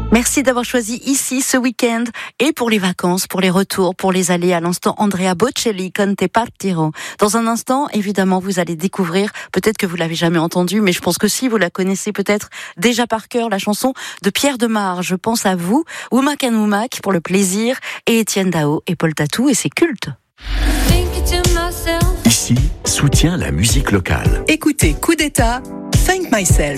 Merci d'avoir choisi ici ce week-end et pour les vacances, pour les retours, pour les allées. À l'instant, Andrea Bocelli, Con te partiro. Dans un instant, évidemment, vous allez découvrir, peut-être que vous l'avez jamais entendue, mais je pense que si, vous la connaissez peut-être déjà par cœur, la chanson de Pierre Demar. Je pense à vous, Oumak and Oumak pour le plaisir, et Étienne Dao et Paul Tatou, et c'est culte. Ici, soutient la musique locale. Écoutez Coup d'État, Thank Myself.